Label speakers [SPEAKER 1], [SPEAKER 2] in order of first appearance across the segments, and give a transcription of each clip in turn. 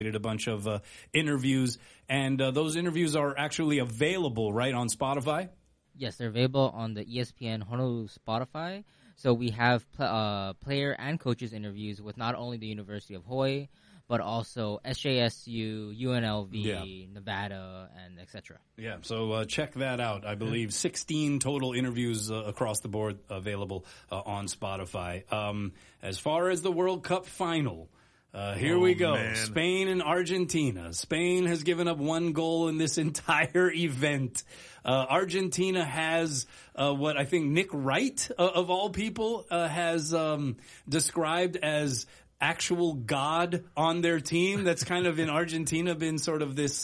[SPEAKER 1] did a bunch of interviews, and those interviews are actually available, right, on Spotify?
[SPEAKER 2] Yes, they're available on the ESPN Honolulu Spotify. So we have player and coaches interviews with not only the University of Hawaii, but also SJSU, UNLV, Nevada, and etc.
[SPEAKER 1] Yeah, so check that out. I believe 16 total interviews across the board available on Spotify. As far as the World Cup final, here we go.
[SPEAKER 3] Man.
[SPEAKER 1] Spain and Argentina. Spain has given up one goal in this entire event. Argentina has what I think Nick Wright, of all people, has described as actual God on their team. That's kind of in Argentina been sort of this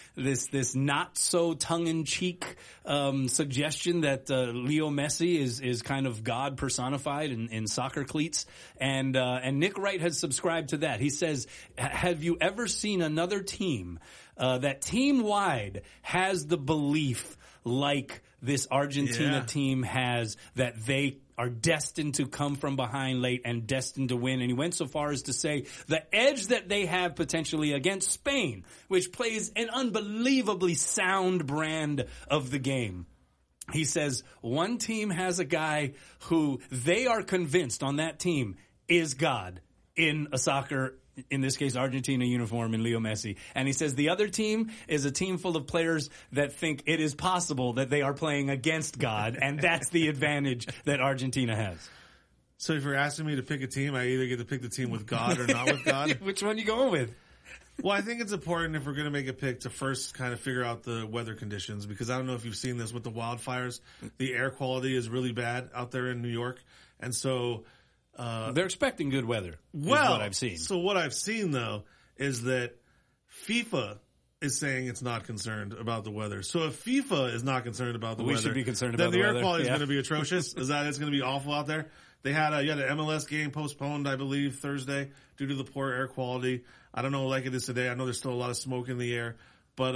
[SPEAKER 1] not so tongue-in-cheek suggestion that Leo Messi is kind of God personified in soccer cleats, and Nick Wright has subscribed to that. He says, "Have you ever seen another team that team-wide has the belief like this Argentina team has, that they are destined to come from behind late and destined to win?" And he went so far as to say the edge that they have potentially against Spain, which plays an unbelievably sound brand of the game. He says one team has a guy who they are convinced on that team is God in a soccer, in this case, Argentina uniform, in Leo Messi. And he says the other team is a team full of players that think it is possible that they are playing against God, and that's the advantage that Argentina has.
[SPEAKER 3] So if you're asking me to pick a team, I either get to pick the team with God or not with God.
[SPEAKER 1] Which one are you going with?
[SPEAKER 3] Well, I think it's important, if we're going to make a pick, to first kind of figure out the weather conditions, because I don't know if you've seen this with the wildfires. The air quality is really bad out there in New York. And so
[SPEAKER 1] they're expecting good weather, is what I've seen.
[SPEAKER 3] So what I've seen, though, is that FIFA is saying it's not concerned about the weather. So if FIFA is not concerned about the weather,
[SPEAKER 1] we should be concerned
[SPEAKER 3] then
[SPEAKER 1] about the
[SPEAKER 3] the
[SPEAKER 1] weather.
[SPEAKER 3] air quality is going to be atrocious. Is that it's going to be awful out there? They had you had an MLS game postponed, I believe, Thursday due to the poor air quality. I don't know like it is today. I know there's still a lot of smoke in the air. But,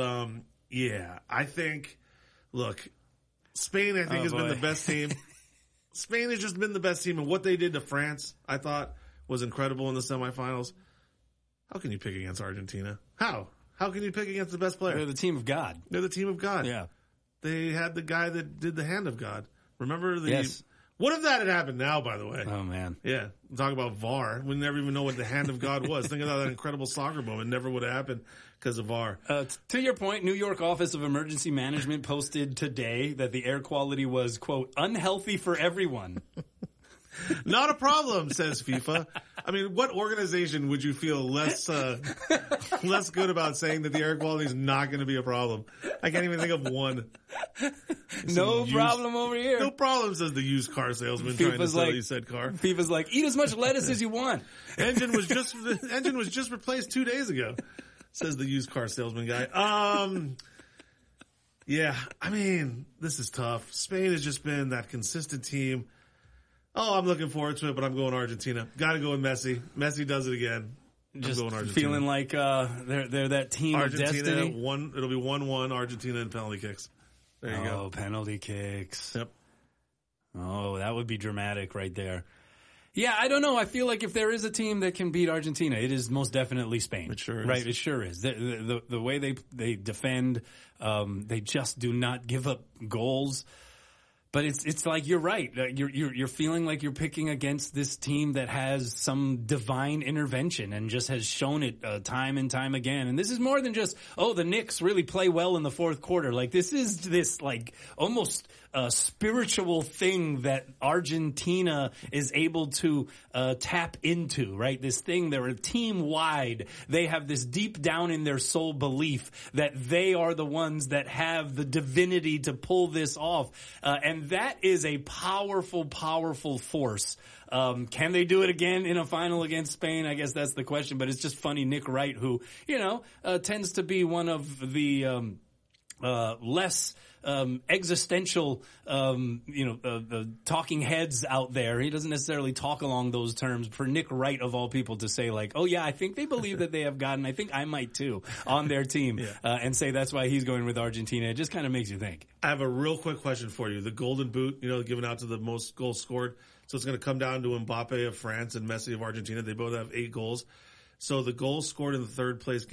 [SPEAKER 3] I think, look, Spain, I think, has been the best team. Spain has just been the best team, and what they did to France, I thought, was incredible in the semifinals. How can you pick against Argentina? How? How can you pick against the best player?
[SPEAKER 1] They're the team of God.
[SPEAKER 3] They're the team of God.
[SPEAKER 1] Yeah.
[SPEAKER 3] They had the guy that did the hand of God. Remember the...
[SPEAKER 1] Yes.
[SPEAKER 3] What if that had happened now, by the way?
[SPEAKER 1] Oh, man.
[SPEAKER 3] Yeah. Talk about VAR. We never even know what the hand of God was. Think about that incredible soccer moment. Never would have happened because of VAR.
[SPEAKER 1] To your point, New York Office of Emergency Management posted today that the air quality was, quote, unhealthy for everyone.
[SPEAKER 3] Not a problem, says FIFA. I mean, what organization would you feel less good about saying that the air quality is not going to be a problem? I can't even think of one.
[SPEAKER 1] No problem over here.
[SPEAKER 3] No problem, says the used car salesman trying to sell you said car.
[SPEAKER 1] FIFA's like, eat as much lettuce as you want.
[SPEAKER 3] Engine was just replaced 2 days ago, says the used car salesman guy. Yeah, I mean, this is tough. Spain has just been that consistent team. Oh, I'm looking forward to it, but I'm going Argentina. Got to go with Messi. Messi does it again.
[SPEAKER 1] Just
[SPEAKER 3] I'm going Argentina.
[SPEAKER 1] feeling like they're that team
[SPEAKER 3] Argentina,
[SPEAKER 1] of destiny.
[SPEAKER 3] It'll be 1-1 Argentina and penalty kicks. There you go.
[SPEAKER 1] Oh, penalty kicks.
[SPEAKER 3] Yep.
[SPEAKER 1] Oh, that would be dramatic right there. Yeah, I don't know. I feel like if there is a team that can beat Argentina, it is most definitely Spain.
[SPEAKER 3] It sure is.
[SPEAKER 1] Right, it sure is. The way they defend, they just do not give up goals. But it's like you're right. You're feeling like you're picking against this team that has some divine intervention and just has shown it time and time again. And this is more than just, the Knicks really play well in the fourth quarter. Like this is this like almost spiritual thing that Argentina is able to tap into, right? This thing, they're a team wide. They have this deep down in their soul belief that they are the ones that have the divinity to pull this off. And that is a powerful, powerful force. Can they do it again in a final against Spain? I guess that's the question. But it's just funny, Nick Wright, who, tends to be one of the less existential, talking heads out there. He doesn't necessarily talk along those terms. For Nick Wright, of all people, to say like, oh yeah, I think they believe that they have God, and I think I might too, on their team, and say that's why he's going with Argentina. It just kind of makes you think.
[SPEAKER 3] I have a real quick question for you. The Golden Boot, given out to the most goals scored. So it's going to come down to Mbappe of France and Messi of Argentina. They both have 8 goals. So the goals scored in the third place